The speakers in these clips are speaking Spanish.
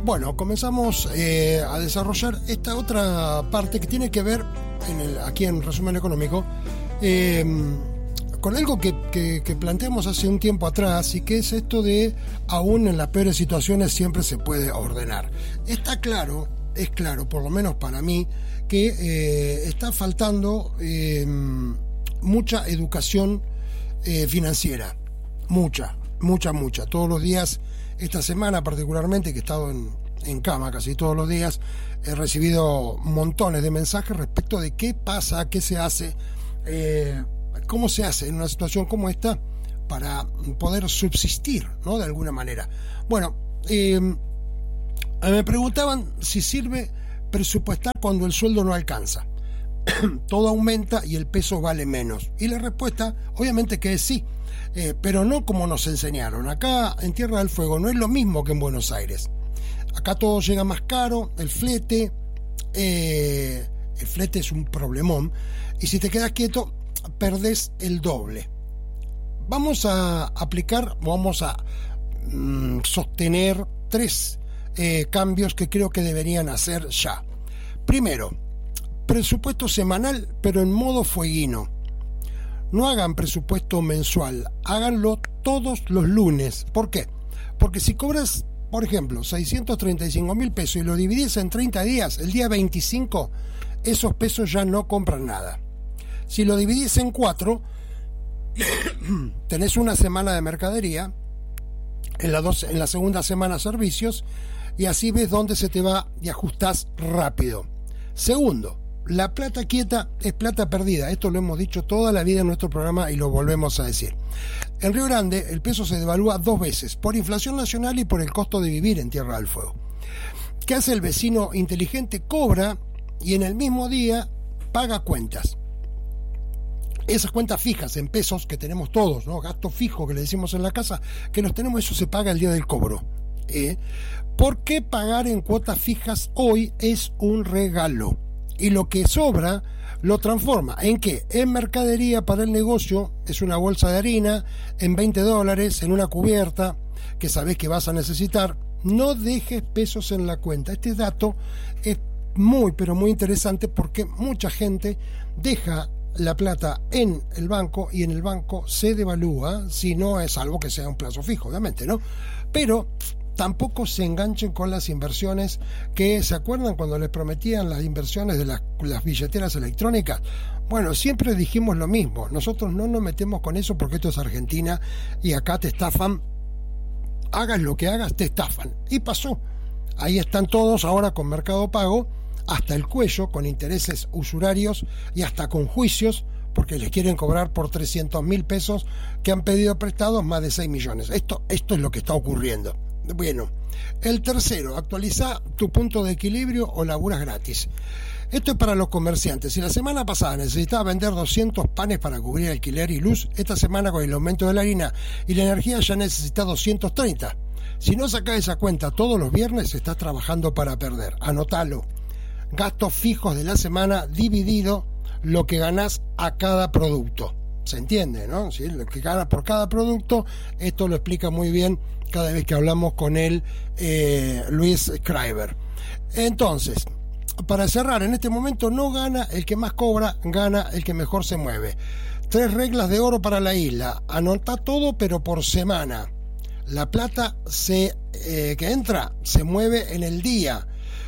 Bueno, comenzamos a desarrollar esta otra parte que tiene que ver, aquí en Resumen Económico, con algo que planteamos hace un tiempo atrás, y que es esto de, aún en las peores situaciones siempre se puede ordenar. Está claro, es claro, por lo menos para mí, que está faltando mucha educación financiera, mucha. Todos los días, esta semana particularmente, que he estado en cama casi todos los días, he recibido montones de mensajes respecto de qué pasa, qué se hace, cómo se hace en una situación como esta para poder subsistir, ¿no? De alguna manera. Bueno, me preguntaban si sirve presupuestar cuando el sueldo no alcanza. Todo aumenta y el peso vale menos. Y la respuesta, obviamente, que es sí, pero no como nos enseñaron. Acá en Tierra del Fuego no es lo mismo que en Buenos Aires. Acá todo llega más caro, el flete es un problemón, y si te quedas quieto, perdés el doble. Vamos a aplicar, vamos a sostener 3 cambios que creo que deberían hacer ya. Primero, presupuesto semanal, pero en modo fueguino. No hagan presupuesto mensual, háganlo todos los lunes. ¿Por qué? Porque si cobras, por ejemplo, 635.000 pesos y lo dividís en 30 días, el día 25, esos pesos ya no compran nada. Si lo dividís en 4, tenés una semana de mercadería, en la segunda semana servicios, y así ves dónde se te va y ajustás rápido. Segundo, la plata quieta es plata perdida. Esto lo hemos dicho toda la vida en nuestro programa y lo volvemos a decir. En Río Grande el peso se devalúa 2 veces, por inflación nacional y por el costo de vivir en Tierra del Fuego. ¿Qué hace el vecino inteligente? Cobra y en el mismo día paga cuentas. Esas cuentas fijas en pesos que tenemos todos, ¿no? Gasto fijo que le decimos en la casa, que los tenemos, eso se paga el día del cobro. ¿Por qué pagar en cuotas fijas hoy es un regalo? Y lo que sobra lo transforma ¿en qué? En mercadería para el negocio. Es una bolsa de harina en $20, en una cubierta que sabés que vas a necesitar. No dejes pesos en la cuenta. Este dato es muy, pero muy interesante, porque mucha gente deja la plata en el banco y en el banco se devalúa, si no es algo que sea un plazo fijo, obviamente, ¿no? Pero tampoco se enganchen con las inversiones que, ¿se acuerdan cuando les prometían las inversiones de las billeteras electrónicas? Bueno, siempre dijimos lo mismo. Nosotros no nos metemos con eso porque esto es Argentina y acá te estafan. Hagas lo que hagas, te estafan. Y pasó. Ahí están todos ahora con Mercado Pago, hasta el cuello, con intereses usurarios y hasta con juicios, porque les quieren cobrar por 300.000 pesos que han pedido prestados más de 6 millones. Esto es lo que está ocurriendo. Bueno, el tercero, actualiza tu punto de equilibrio o laburas gratis. Esto es para los comerciantes. Si la semana pasada necesitaba vender 200 panes para cubrir alquiler y luz, esta semana con el aumento de la harina y la energía ya necesita 230. Si no sacás esa cuenta todos los viernes, estás trabajando para perder. Anotalo. Gastos fijos de la semana dividido lo que ganás a cada producto. ¿Se entiende, no? ¿Sí? Lo que ganas por cada producto, esto lo explica muy bien cada vez que hablamos con él, Luis Schreiber. Entonces, para cerrar, en este momento no gana el que más cobra, gana el que mejor se mueve. 3 reglas de oro para la isla. Anota todo, pero por semana. La plata que entra se mueve en el día.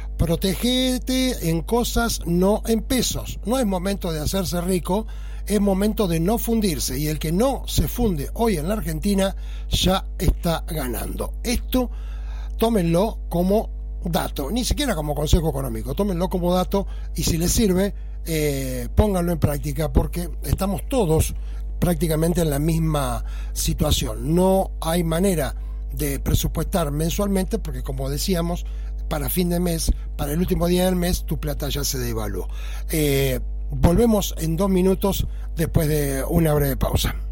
Protegete en cosas, no en pesos. No es momento de hacerse rico, es momento de no fundirse, y el que no se funde hoy en la Argentina ya está ganando. Esto tómenlo como dato, ni siquiera como consejo económico, tómenlo como dato, y si les sirve, pónganlo en práctica, porque estamos todos prácticamente en la misma situación. No hay manera de presupuestar mensualmente, porque como decíamos, para fin de mes, para el último día del mes, tu plata ya se devaluó. Volvemos en 2 minutos después de una breve pausa.